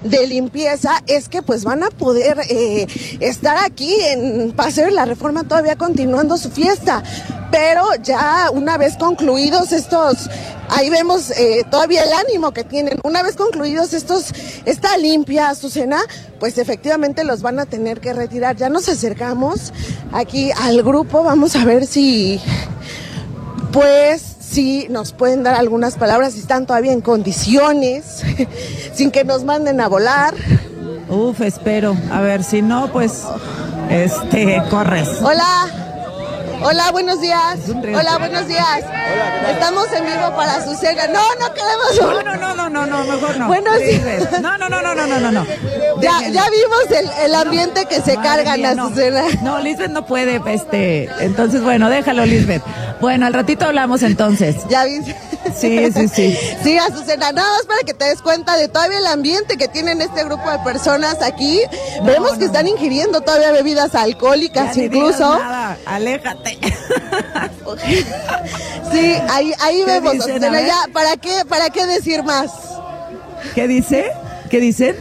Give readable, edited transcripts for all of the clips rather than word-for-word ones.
de limpieza es que pues van a poder estar aquí en Paseo de la Reforma todavía continuando su fiesta, pero ya una vez concluidos estos, ahí vemos todavía el ánimo que tienen, una vez concluidos esta limpia, Azucena, pues efectivamente los van a tener que retirar. Ya nos acercamos aquí al grupo, vamos a ver si nos pueden dar algunas palabras, si están todavía en condiciones, sin que nos manden a volar. Espero. A ver, si no, pues, corres. Hola, buenos días. Hola, buenos días. Estamos en vivo para Azucena. No queremos. No, mejor no. Bueno, sí. No. Ya vimos el ambiente que se cargan, Azucena. No, Lisbeth no puede, entonces, bueno, déjalo, Lisbeth. Bueno, al ratito hablamos entonces. Ya viste. Sí. Sí, Azucena, nada más para que te des cuenta de todavía el ambiente que tienen este grupo de personas aquí. Vemos que están ingiriendo todavía bebidas alcohólicas, ya incluso. Nada, aléjate. Sí, ahí vemos, dicen, Azucena, ya, ¿para qué decir más? ¿Qué dice? ¿Qué dicen?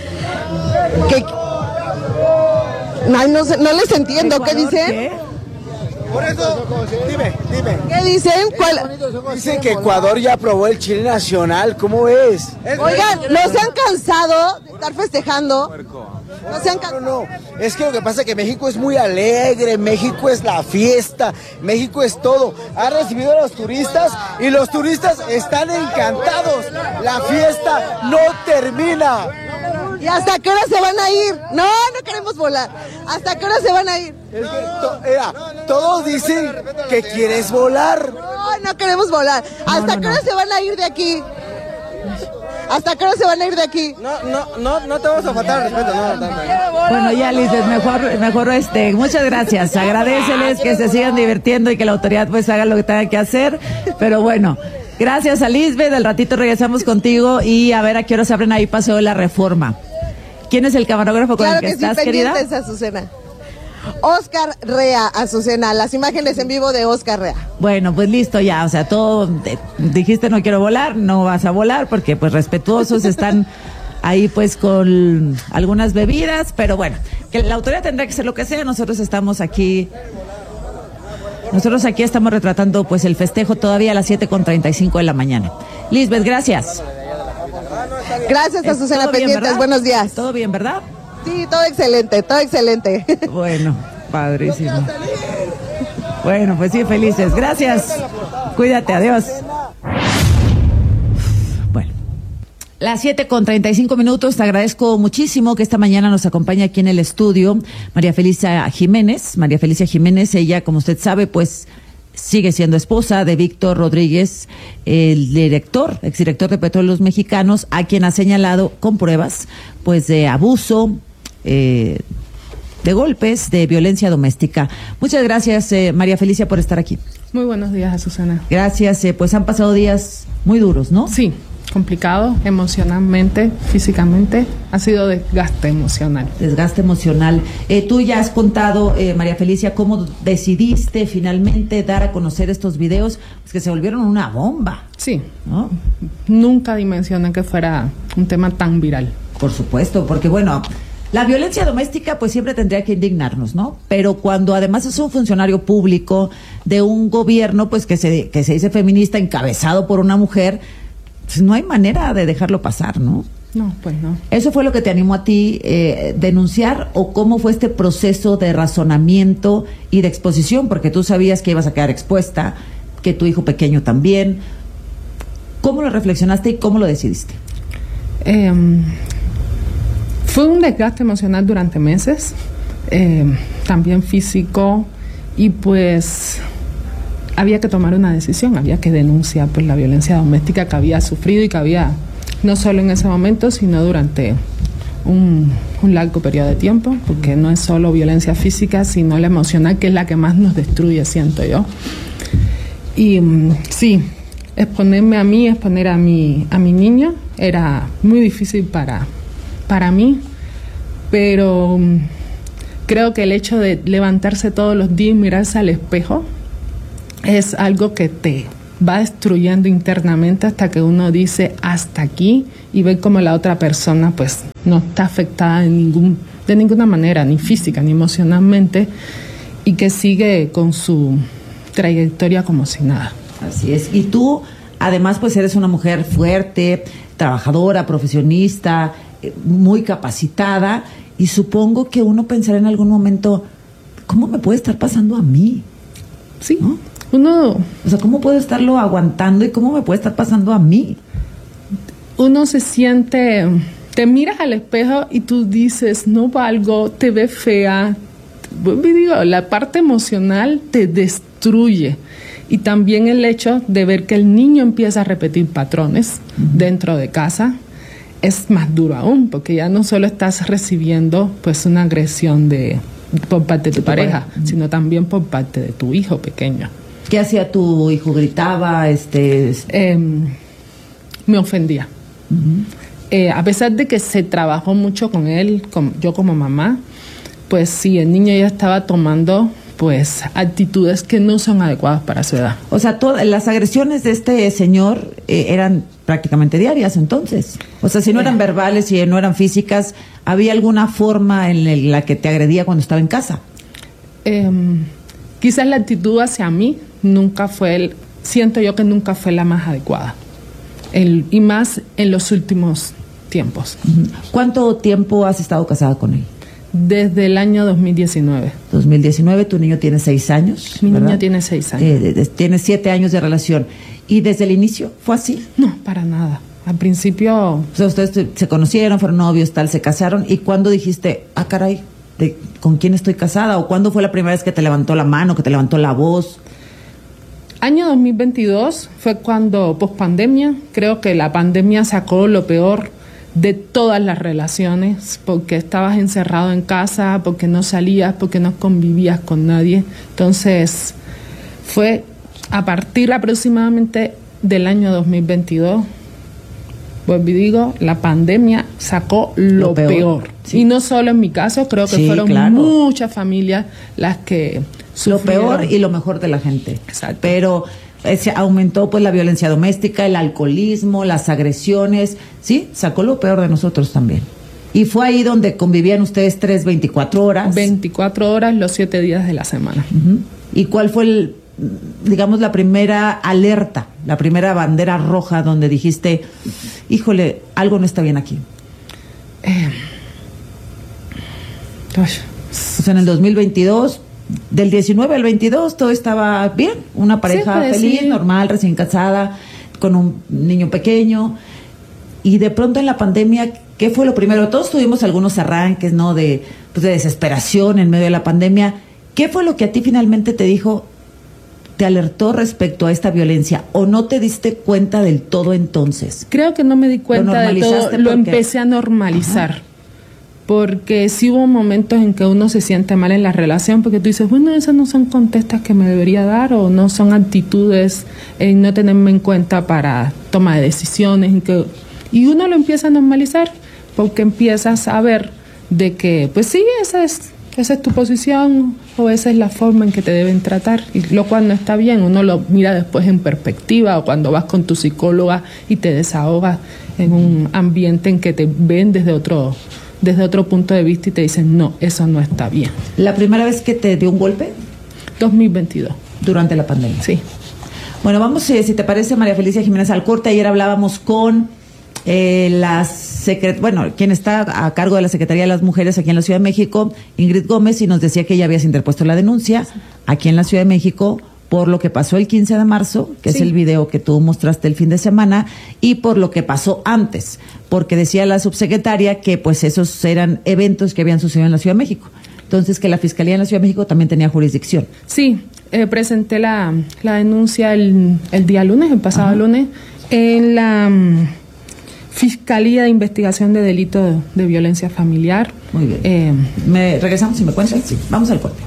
No les entiendo, ¿qué dicen? ¿Qué? Por eso, dime. ¿Qué dicen? Dicen que Ecuador ya aprobó el Chile Nacional, ¿cómo ves? Oigan, ¿no se han cansado de estar festejando? No se han cansado. No, es que lo que pasa es que México es muy alegre, México es la fiesta, México es todo. Ha recibido a los turistas y los turistas están encantados. La fiesta no termina. ¿Y hasta qué hora se van a ir? No queremos volar. ¿Hasta qué hora se van a ir? Es que todos dicen que quieres volar. No queremos volar. ¿Hasta qué hora se van a ir de aquí? ¿Hasta qué hora se van a ir de aquí? No te vamos a faltar el respeto, no. Bueno, ya, Lisbeth, mejor muchas gracias. Agradéceles que se sigan divirtiendo y que la autoridad pues haga lo que tenga que hacer. Pero bueno, gracias a Lisbeth. Al ratito regresamos contigo y a ver a qué hora se abren ahí Paseo de la Reforma. ¿Quién es el camarógrafo con el que estás, querida? Claro que sí, Azucena. Óscar Rea, Azucena, las imágenes en vivo de Óscar Rea. Bueno, pues listo ya, o sea, todo, dijiste no quiero volar, no vas a volar porque pues respetuosos están ahí pues con algunas bebidas, pero bueno, que la autoridad tendrá que hacer lo que sea, nosotros aquí estamos retratando pues el festejo todavía a las 7:35 de la mañana. Lisbeth, gracias. Gracias, Azucena, pendientes, buenos días. ¿Todo bien, verdad? Sí, todo excelente. Bueno, padrísimo. Bueno, pues sí, felices. Gracias. Cuídate, adiós. Bueno, las 7:35. Te agradezco muchísimo que esta mañana nos acompañe aquí en el estudio María Felicia Jiménez. María Felicia Jiménez, ella, como usted sabe, pues sigue siendo esposa de Víctor Rodríguez, el exdirector de Petróleos Mexicanos, a quien ha señalado con pruebas, pues, de abuso, de golpes, de violencia doméstica. Muchas gracias, María Felicia, por estar aquí. Muy buenos días, Azucena. Gracias, pues han pasado días muy duros, ¿no? Sí, complicado, emocionalmente, físicamente, ha sido desgaste emocional. Desgaste emocional. Tú ya has contado, María Felicia, cómo decidiste finalmente dar a conocer estos videos, pues que se volvieron una bomba. Sí, ¿no? Nunca dimensioné que fuera un tema tan viral. Por supuesto, porque bueno, la violencia doméstica pues siempre tendría que indignarnos, ¿no? Pero cuando además es un funcionario público de un gobierno pues que se dice feminista, encabezado por una mujer, pues no hay manera de dejarlo pasar, ¿no? No, pues no. ¿Eso fue lo que te animó a ti denunciar o cómo fue este proceso de razonamiento y de exposición? Porque tú sabías que ibas a quedar expuesta, que tu hijo pequeño también. ¿Cómo lo reflexionaste y cómo lo decidiste? Fue un desgaste emocional durante meses, también físico, y pues había que tomar una decisión, había que denunciar pues la violencia doméstica que había sufrido y que había, no solo en ese momento, sino durante un largo periodo de tiempo, porque no es solo violencia física, sino la emocional, que es la que más nos destruye, siento yo. Y sí, exponerme a mí, exponer a mi niño, era muy difícil para mí, pero creo que el hecho de levantarse todos los días y mirarse al espejo es algo que te va destruyendo internamente hasta que uno dice hasta aquí, y ve como la otra persona pues no está afectada de ninguna manera, ni física ni emocionalmente, y que sigue con su trayectoria como si nada. Así es. Y tú, además, pues eres una mujer fuerte, trabajadora, profesionista, muy capacitada, y supongo que uno pensará en algún momento, ¿cómo me puede estar pasando a mí? Sí, ¿no? O sea, ¿cómo puedo estarlo aguantando y cómo me puede estar pasando a mí? Uno se siente, te miras al espejo y tú dices, no valgo, te ves fea. Digo, la parte emocional te destruye. Y también el hecho de ver que el niño empieza a repetir patrones dentro de casa es más duro aún, porque ya no solo estás recibiendo pues una agresión por parte de tu pareja, sino también por parte de tu hijo pequeño. ¿Qué hacía tu hijo? ¿Gritaba? Me ofendía. A pesar de que se trabajó mucho con él, yo como mamá, pues sí, el niño ya estaba tomando pues actitudes que no son adecuadas para su edad. O sea, todas las agresiones de este señor eran prácticamente diarias entonces. O sea, si no eran verbales, si no eran físicas, ¿había alguna forma en la que te agredía cuando estaba en casa? Quizás la actitud hacia mí siento yo que nunca fue la más adecuada. Y más en los últimos tiempos. ¿Cuánto tiempo has estado casada con él? Desde el año 2019. 2019, tu niño tiene 6 años. Mi niño tiene 6 años. Tiene 7 años de relación. ¿Y desde el inicio fue así? No, para nada. Al principio... O sea, ustedes se conocieron, fueron novios, se casaron. ¿Y cuándo dijiste, caray, ¿con quién estoy casada? ¿O cuándo fue la primera vez que te levantó la mano, que te levantó la voz? Año 2022 fue cuando, pospandemia, creo que la pandemia sacó lo peor de todas las relaciones, porque estabas encerrado en casa, porque no salías, porque no convivías con nadie. Entonces, fue a partir aproximadamente del año 2022, pues digo, la pandemia sacó lo peor. Sí. Y no solo en mi caso, creo que fueron muchas familias las que sufrieron. Lo peor y lo mejor de la gente. Exacto. Pero se aumentó pues la violencia doméstica, el alcoholismo, las agresiones, sí, sacó lo peor de nosotros también. Y fue ahí donde convivían ustedes 24 horas. 24 horas los 7 días de la semana. ¿Y cuál fue la primera alerta, la primera bandera roja donde dijiste, híjole, algo no está bien aquí? O sea, en el 2022... Del 19 al 22 todo estaba bien, una pareja feliz, normal, recién casada, con un niño pequeño, y de pronto en la pandemia, ¿qué fue lo primero? Todos tuvimos algunos arranques, ¿no? De desesperación en medio de la pandemia. ¿Qué fue lo que a ti finalmente te alertó respecto a esta violencia? ¿O no te diste cuenta del todo entonces? Creo que no me di cuenta de todo, lo empecé a normalizar. Ajá. Porque sí hubo momentos en que uno se siente mal en la relación, porque tú dices, bueno, esas no son contestas que me debería dar, o no son actitudes en no tenerme en cuenta para toma de decisiones, y uno lo empieza a normalizar, porque empiezas a ver de que, pues sí, esa es tu posición, o esa es la forma en que te deben tratar, y lo cual no está bien. Uno lo mira después en perspectiva, o cuando vas con tu psicóloga y te desahogas en un ambiente en que te ven desde otro punto de vista y te dicen, no, eso no está bien. ¿La primera vez que te dio un golpe? 2022. Durante la pandemia. Sí. Bueno, vamos, si te parece, María Felicia Jiménez, al corte. Ayer hablábamos con quien está a cargo de la Secretaría de las Mujeres aquí en la Ciudad de México, Ingrid Gómez, y nos decía que ya habías interpuesto la denuncia aquí en la Ciudad de México por lo que pasó el 15 de marzo, que es el video que tú mostraste el fin de semana, y por lo que pasó antes, porque decía la subsecretaria que pues esos eran eventos que habían sucedido en la Ciudad de México. Entonces, que la Fiscalía en la Ciudad de México también tenía jurisdicción. Sí, presenté la denuncia el día lunes, el pasado lunes, en la Fiscalía de Investigación de Delitos de Violencia Familiar. Muy bien. ¿Regresamos y me cuentas? Sí. Vamos al corte.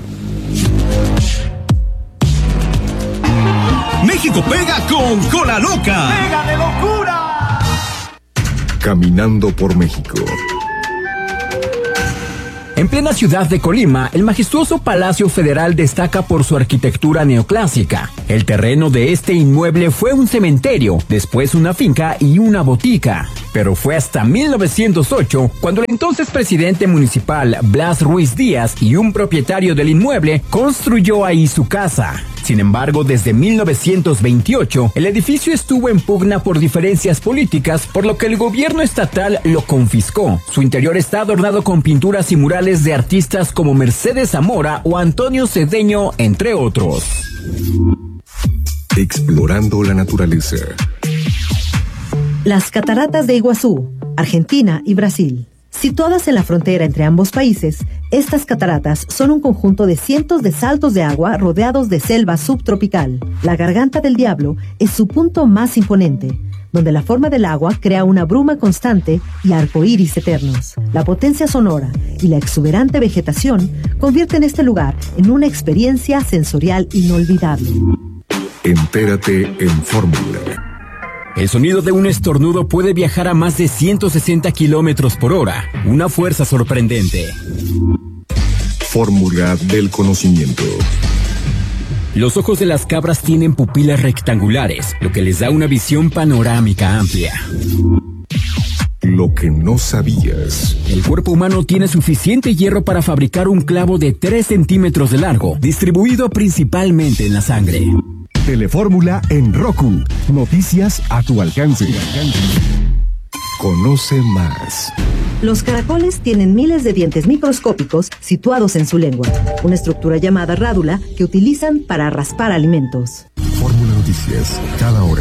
México pega con Cola Loca. ¡Pega de locura! Caminando por México. En plena ciudad de Colima, el majestuoso Palacio Federal destaca por su arquitectura neoclásica. El terreno de este inmueble fue un cementerio, después una finca y una botica. Pero fue hasta 1908 cuando el entonces presidente municipal Blas Ruiz Díaz y un propietario del inmueble construyó ahí su casa. Sin embargo, desde 1928, el edificio estuvo en pugna por diferencias políticas, por lo que el gobierno estatal lo confiscó. Su interior está adornado con pinturas y murales de artistas como Mercedes Zamora o Antonio Cedeño, entre otros. Explorando la naturaleza. Las cataratas de Iguazú, Argentina y Brasil. Situadas en la frontera entre ambos países, estas cataratas son un conjunto de cientos de saltos de agua rodeados de selva subtropical. La Garganta del Diablo es su punto más imponente, donde la forma del agua crea una bruma constante y arcoíris eternos. La potencia sonora y la exuberante vegetación convierten este lugar en una experiencia sensorial inolvidable. Entérate en Fórmula. El sonido de un estornudo puede viajar a más de 160 kilómetros por hora, una fuerza sorprendente. Fórmula del conocimiento. Los ojos de las cabras tienen pupilas rectangulares, lo que les da una visión panorámica amplia. Lo que no sabías. El cuerpo humano tiene suficiente hierro para fabricar un clavo de 3 centímetros de largo, distribuido principalmente en la sangre. Telefórmula en Roku. Noticias a tu alcance. Conoce más. Los caracoles tienen miles de dientes microscópicos situados en su lengua, una estructura llamada rádula que utilizan para raspar alimentos. Fórmula Noticias, cada hora.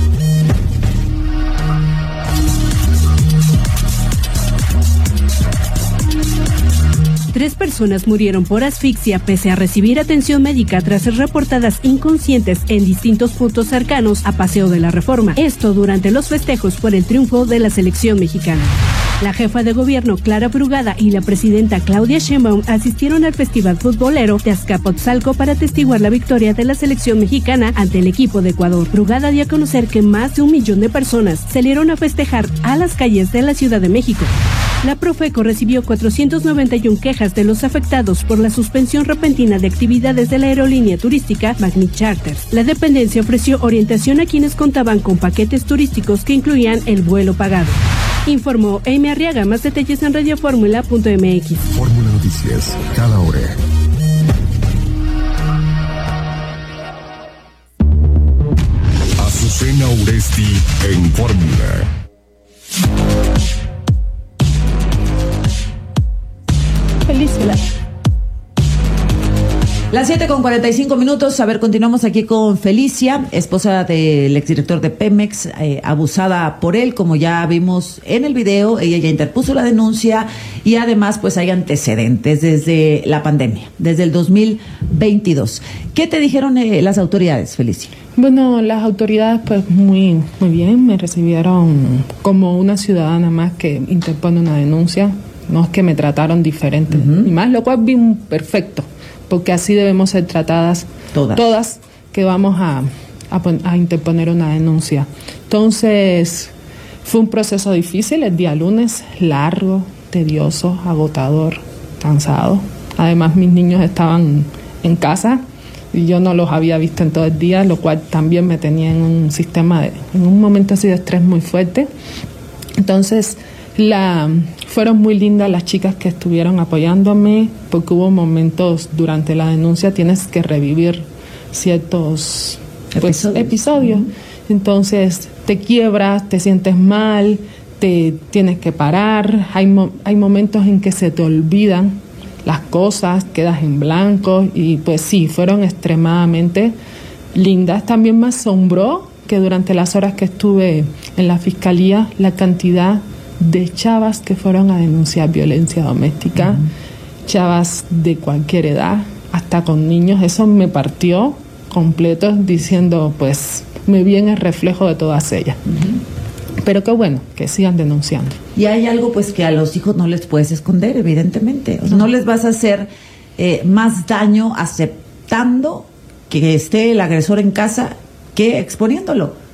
Tres personas murieron por asfixia pese a recibir atención médica tras ser reportadas inconscientes en distintos puntos cercanos a Paseo de la Reforma. Esto durante los festejos por el triunfo de la selección mexicana. La jefa de gobierno Clara Brugada y la presidenta Claudia Sheinbaum asistieron al festival futbolero de Azcapotzalco para atestiguar la victoria de la selección mexicana ante el equipo de Ecuador. Brugada dio a conocer que más de 1 millón de personas salieron a festejar a las calles de la Ciudad de México. La Profeco recibió 491 quejas de los afectados por la suspensión repentina de actividades de la aerolínea turística Magni Charters. La dependencia ofreció orientación a quienes contaban con paquetes turísticos que incluían el vuelo pagado. Informó Amy Arriaga. Más detalles en radioformula.mx. Fórmula Noticias, cada hora. Azucena Uresti en Fórmula. Felicidades. Las 7:45. A ver, continuamos aquí con Felicia, esposa del exdirector de Pemex, abusada por él, como ya vimos en el video. Ella ya interpuso la denuncia y además pues hay antecedentes desde la pandemia, desde el 2022. ¿Qué te dijeron las autoridades, Felicia? Bueno, las autoridades pues muy bien, me recibieron como una ciudadana más que interpone una denuncia. No es que me trataron diferente, ni más, lo cual vi perfecto, porque así debemos ser tratadas todas que vamos a interponer una denuncia. Entonces, fue un proceso difícil, el día lunes, largo, tedioso, agotador, cansado. Además, mis niños estaban en casa y yo no los había visto en todo el día, lo cual también me tenía en un momento así de estrés muy fuerte. Entonces, fueron muy lindas las chicas que estuvieron apoyándome, porque hubo momentos durante la denuncia, tienes que revivir ciertos episodios. Entonces te quiebras, te sientes mal, te tienes que parar, hay momentos en que se te olvidan las cosas, quedas en blanco, y pues sí, fueron extremadamente lindas. También me asombró que durante las horas que estuve en la fiscalía, la cantidad de chavas que fueron a denunciar violencia doméstica, chavas de cualquier edad, hasta con niños. Eso me partió completo, diciendo, pues, me vi en el reflejo de todas ellas. Pero qué bueno, que sigan denunciando. Y hay algo pues que a los hijos no les puedes esconder, evidentemente. O sea, no les vas a hacer más daño aceptando que esté el agresor en casa que exponiéndolo.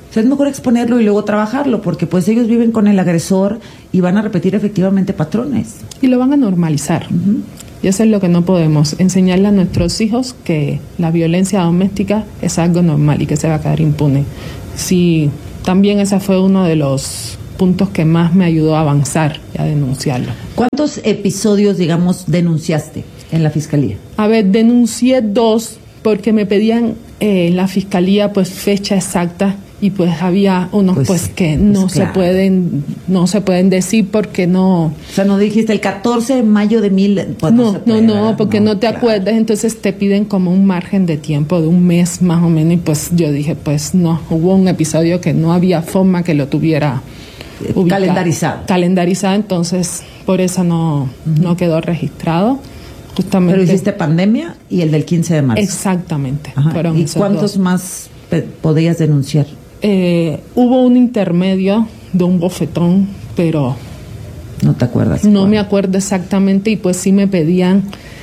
O sea, es mejor exponerlo y luego trabajarlo, porque pues ellos viven con el agresor y van a repetir efectivamente patrones. Y lo van a normalizar. Y eso es lo que no podemos, enseñarle a nuestros hijos que la violencia doméstica es algo normal y que se va a quedar impune. Sí, también ese fue uno de los puntos que más me ayudó a avanzar y a denunciarlo. ¿Cuántos episodios, digamos, denunciaste en la fiscalía? A ver, denuncié 2 porque me pedían en la fiscalía pues fecha exacta y pues había unos pues que no se pueden decir porque no. O sea, no dijiste el 14 de mayo de 1000. Pues no, porque no te acuerdas, entonces te piden como un margen de tiempo de un mes más o menos y pues yo dije pues no, hubo un episodio que no había forma que lo tuviera calendarizado, entonces por eso no quedó registrado. Justamente. Pero hiciste pandemia y el del 15 de marzo. Exactamente. ¿Y cuántos más podías denunciar? Hubo un intermedio de un bofetón, pero no te acuerdas. No me acuerdo exactamente y pues sí me pedían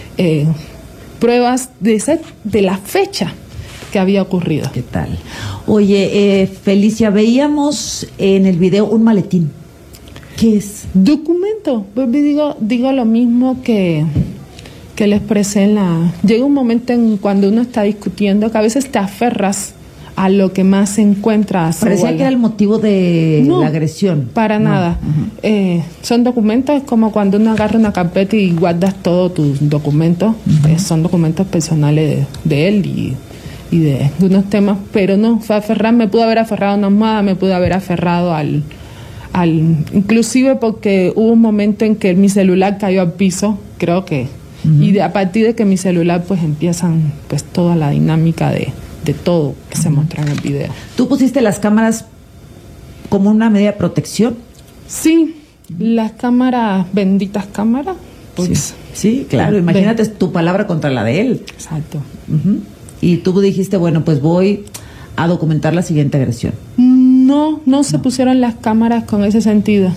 pruebas de la fecha que había ocurrido. ¿Qué tal? Oye, Felicia, veíamos en el video un maletín. ¿Qué es? Documento. Pues digo lo mismo que le expresé en la... Llega un momento en cuando uno está discutiendo que a veces te aferras a lo que más se encuentra. Parecía que era el motivo de la agresión. Para nada. Son documentos como cuando uno agarra una carpeta y guardas todos tus documentos. Son documentos personales de él y de unos temas, pero no, fue aferrar, me pude haber aferrado a una almohada, me pude haber aferrado al inclusive porque hubo un momento en que mi celular cayó al piso, creo que, y a partir de que mi celular pues empiezan pues toda la dinámica de todo que se muestra en el video. ¿Tú pusiste las cámaras como una medida de protección? Sí, las cámaras, benditas cámaras, pues. Sí, claro, imagínate tu palabra contra la de él. Exacto. Y tú dijiste, bueno, pues voy a documentar la siguiente agresión. No se pusieron las cámaras con ese sentido.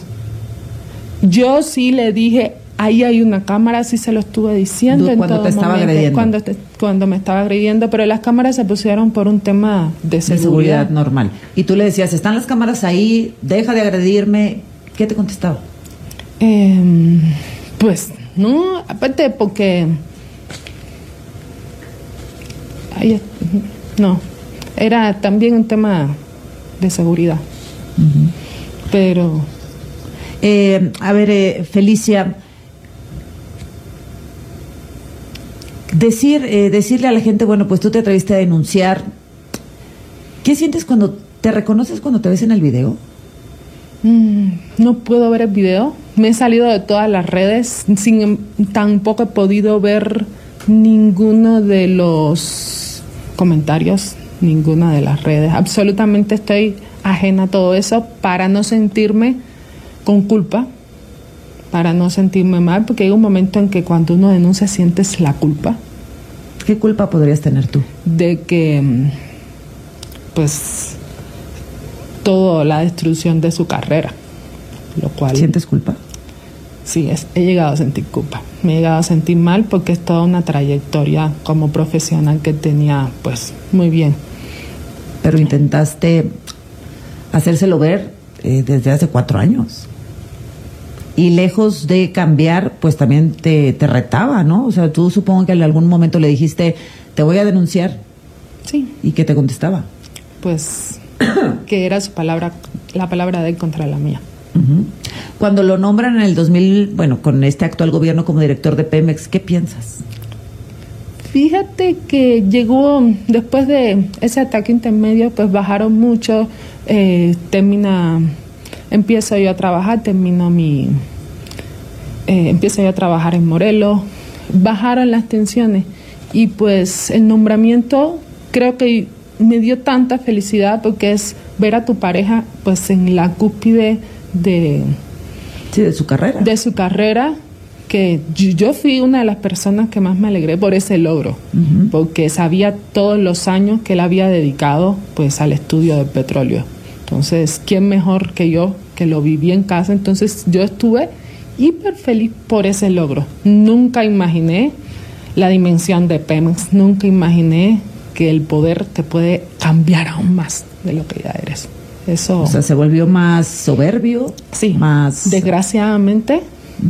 Yo sí le dije, ahí hay una cámara, sí se lo estuve diciendo cuando te estaba agrediendo. Cuando me estaba agrediendo, pero las cámaras se pusieron por un tema de seguridad normal. Y tú le decías, están las cámaras ahí, deja de agredirme. ¿Qué te contestaba? Pues no, aparte porque no, era también un tema de seguridad. Pero a ver, Felicia, decirle a la gente, bueno, pues tú te atreviste a denunciar. ¿Qué sientes cuando te reconoces cuando te ves en el video? No puedo ver el video. Me he salido de todas las redes. Tampoco he podido ver ninguno de los comentarios, ninguna de las redes. Absolutamente estoy ajena a todo eso para no sentirme con culpa, para no sentirme mal, porque hay un momento en que cuando uno denuncia sientes la culpa. ¿Qué culpa podrías tener tú? De que, pues, toda la destrucción de su carrera, lo cual... ¿Sientes culpa? Sí, he llegado a sentir culpa. Me he llegado a sentir mal porque es toda una trayectoria como profesional que tenía, pues, muy bien. Pero intentaste hacérselo ver desde hace 4 años. Y lejos de cambiar, pues también te retaba, ¿no? O sea, tú supongo que en algún momento le dijiste, te voy a denunciar. Sí. ¿Y qué te contestaba? Pues que era su palabra, la palabra de él contra la mía. Cuando lo nombran en el 2000, bueno, con este actual gobierno como director de Pemex, ¿qué piensas? Fíjate que llegó, después de ese ataque intermedio, pues bajaron mucho, empiezo yo a trabajar, empiezo yo a trabajar en Morelos, bajaron las tensiones y pues el nombramiento creo que me dio tanta felicidad porque es ver a tu pareja pues en la cúspide de su carrera. De su carrera, que yo fui una de las personas que más me alegré por ese logro, porque sabía todos los años que él había dedicado pues al estudio del petróleo. Entonces, ¿quién mejor que yo que lo viví en casa? Entonces, yo estuve hiper feliz por ese logro. Nunca imaginé la dimensión de Pemex, nunca imaginé que el poder te puede cambiar aún más de lo que ya eres. Eso. O sea, se volvió más soberbio. Sí, más. Desgraciadamente,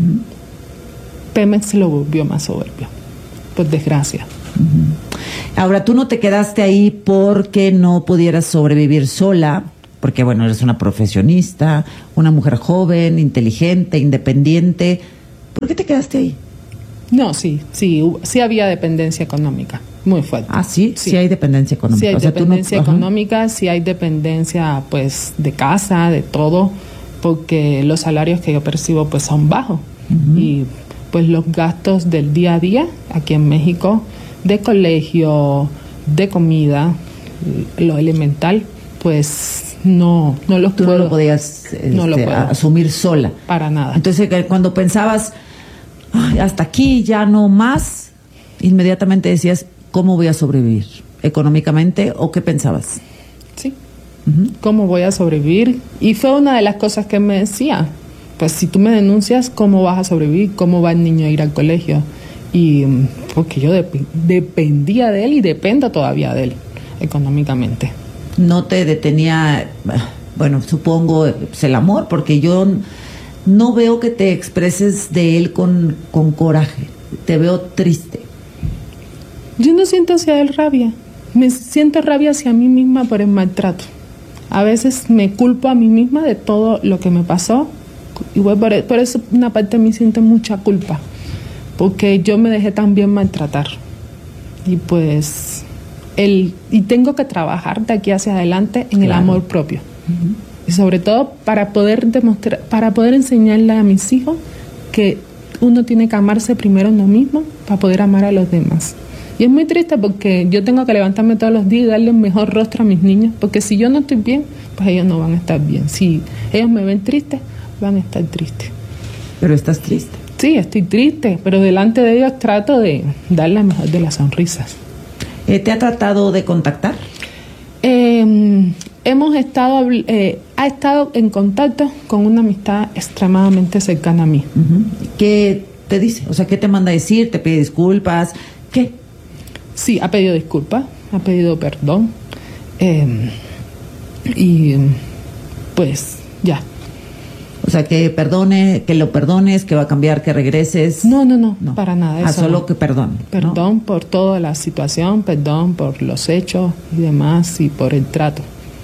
Pemex lo volvió más soberbio. Por desgracia. Ahora, tú no te quedaste ahí porque no pudieras sobrevivir sola, porque bueno, eres una profesionista, una mujer joven, inteligente, independiente. ¿Por qué te quedaste ahí? No, sí había dependencia económica, muy fuerte. Ah, sí hay dependencia económica. Sí hay dependencia tú no... económica, sí hay dependencia, pues, de casa, de todo, porque los salarios que yo percibo, pues, son bajos. Y, pues, los gastos del día a día aquí en México, de colegio, de comida, lo elemental, pues, no los tú puedo. No lo podías asumir sola. Para nada. Entonces, cuando pensabas, hasta aquí, ya no más, inmediatamente decías, ¿cómo voy a sobrevivir? ¿Económicamente o qué pensabas? Sí. ¿Cómo voy a sobrevivir? Y fue una de las cosas que me decía, pues si tú me denuncias, ¿cómo vas a sobrevivir? ¿Cómo va el niño a ir al colegio? Y porque yo dependía de él y dependo todavía de él económicamente. ¿No te detenía, bueno, supongo, pues, el amor? Porque yo no veo que te expreses de él con coraje, te veo triste. Yo no siento hacia él rabia, me siento rabia hacia mí misma por el maltrato. A veces me culpo a mí misma de todo lo que me pasó, igual por eso una parte de mí siente mucha culpa, porque yo me dejé también maltratar. Y pues, y tengo que trabajar de aquí hacia adelante en el amor propio. Y sobre todo para poder demostrar, para poder enseñarle a mis hijos que uno tiene que amarse primero a uno mismo para poder amar a los demás. Y es muy triste porque yo tengo que levantarme todos los días y darle un mejor rostro a mis niños, porque si yo no estoy bien, pues ellos no van a estar bien. Si ellos me ven triste, van a estar tristes. ¿Pero estás triste? Sí, estoy triste, pero delante de ellos trato de dar la mejor de las sonrisas. ¿Te ha tratado de contactar? Ha estado en contacto con una amistad extremadamente cercana a mí. ¿Qué te dice? O sea, ¿qué te manda a decir? ¿Te pide disculpas? ¿Qué? Sí, ha pedido disculpas, ha pedido perdón. Y pues ya. O sea, que lo perdones, que va a cambiar, que regreses. No, para nada. Eso solo no. Que perdón. Perdón por toda la situación, perdón por los hechos y demás, y por el trato.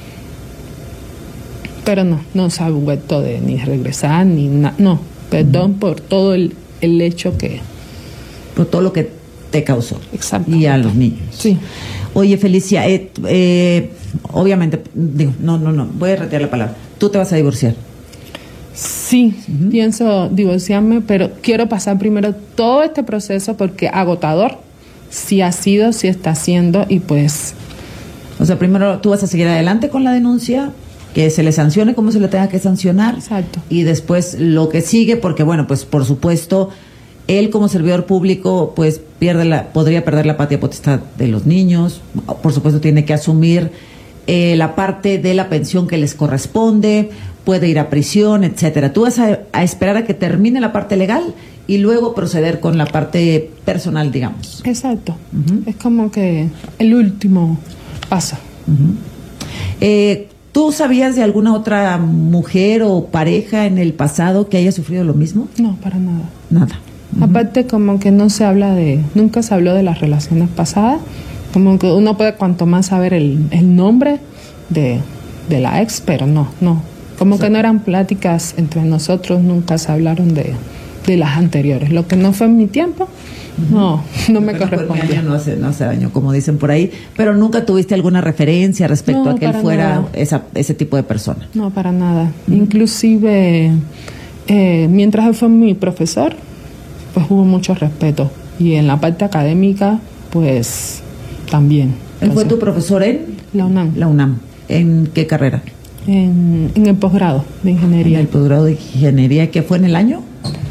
Pero no se ha vuelto de ni regresar, ni nada. No, perdón por todo el hecho que... Por todo lo que te causó. Exacto. Y a los niños. Sí. Oye, Felicia, obviamente, digo, no, voy a retirar la palabra. ¿Tú te vas a divorciar? Sí, pienso divorciarme, pero quiero pasar primero todo este proceso porque agotador sí ha sido, sí está siendo, y pues... O sea, primero tú vas a seguir adelante con la denuncia, que se le sancione como se le tenga que sancionar. Exacto. Y después lo que sigue, porque bueno, pues por supuesto, él como servidor público, pues podría perder la patria potestad de los niños. Por supuesto tiene que asumir la parte de la pensión que les corresponde, puede ir a prisión, etcétera. Tú vas a esperar a que termine la parte legal y luego proceder con la parte personal, digamos. Exacto. Es como que el último paso. ¿Tú sabías de alguna otra mujer o pareja en el pasado que haya sufrido lo mismo? No, para nada. Nada. Aparte, como que nunca se habló de las relaciones pasadas. Como que uno puede cuanto más saber el nombre de la ex, pero no. Como que no eran pláticas entre nosotros, nunca se hablaron de las anteriores. Lo que no fue en mi tiempo, no me correspondía. No hace daño, como dicen por ahí. Pero nunca tuviste alguna referencia respecto a que él fuera ese tipo de persona. No, para nada. Inclusive, mientras él fue mi profesor, pues hubo mucho respeto. Y en la parte académica, pues también. ¿Él fue tu profesor en? La UNAM. La UNAM. ¿En qué carrera? En el posgrado de ingeniería. En el posgrado de ingeniería, ¿qué fue en el año?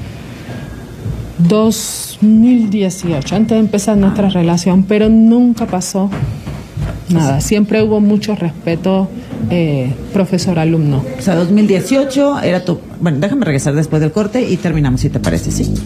2018, antes de empezar nuestra relación, pero nunca pasó nada. Siempre hubo mucho respeto profesor-alumno. O sea, 2018 era tu... Bueno, déjame regresar después del corte y terminamos, si te parece, ¿sí?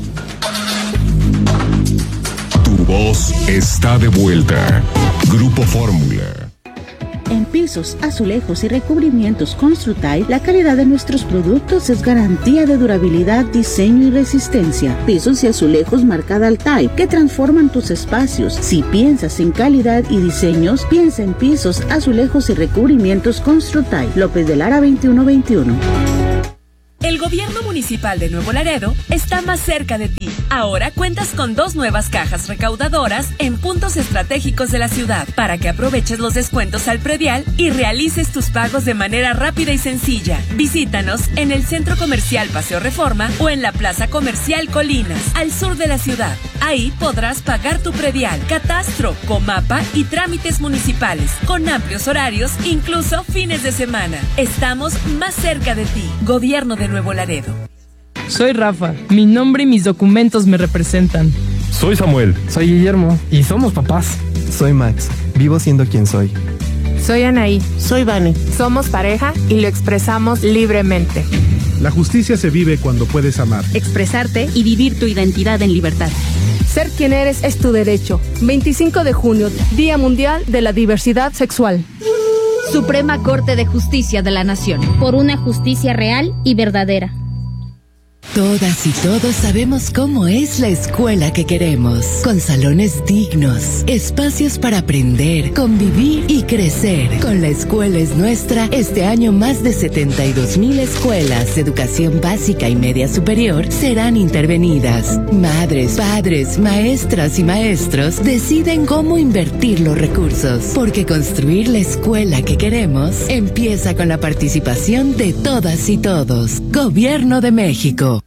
Tu voz está de vuelta. Grupo Fórmula. En pisos, azulejos y recubrimientos Construtile, la calidad de nuestros productos es garantía de durabilidad, diseño y resistencia. Pisos y azulejos marca Daltile, que transforman tus espacios. Si piensas en calidad y diseños, piensa en pisos, azulejos y recubrimientos Construtile. López de Lara 2121. El gobierno municipal de Nuevo Laredo está más cerca de ti. Ahora cuentas con 2 nuevas cajas recaudadoras en puntos estratégicos de la ciudad para que aproveches los descuentos al predial y realices tus pagos de manera rápida y sencilla. Visítanos en el Centro Comercial Paseo Reforma o en la Plaza Comercial Colinas, al sur de la ciudad. Ahí podrás pagar tu predial, catastro, comapa y trámites municipales, con amplios horarios, incluso fines de semana. Estamos más cerca de ti. Gobierno de Nuevo Laredo. Soy Rafa. Mi nombre y mis documentos me representan. Soy Samuel. Soy Guillermo. Y somos papás. Soy Max. Vivo siendo quien soy. Soy Anaí. Soy Vane. Somos pareja y lo expresamos libremente. La justicia se vive cuando puedes amar, expresarte y vivir tu identidad en libertad. Ser quien eres es tu derecho. 25 de junio, Día Mundial de la Diversidad Sexual. Suprema Corte de Justicia de la Nación. Por una justicia real y verdadera. Todas y todos sabemos cómo es la escuela que queremos, con salones dignos, espacios para aprender, convivir y crecer. Con La Escuela es Nuestra, este año más de 72,000 escuelas de educación básica y media superior serán intervenidas. Madres, padres, maestras y maestros deciden cómo invertir los recursos, porque construir la escuela que queremos empieza con la participación de todas y todos. Gobierno de México.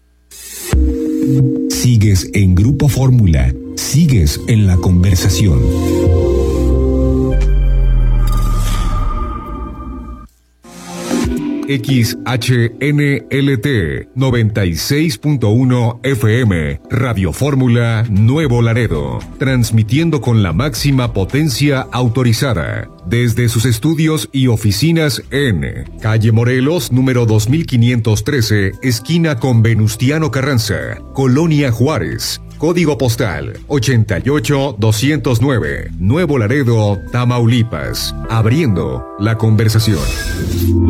Sigues en Grupo Fórmula. Sigues en la conversación. XHNLT 96.1 FM Radio Fórmula Nuevo Laredo, transmitiendo con la máxima potencia autorizada desde sus estudios y oficinas en Calle Morelos, número 2513, esquina con Venustiano Carranza, Colonia Juárez. Código postal 88209, Nuevo Laredo, Tamaulipas. Abriendo la conversación.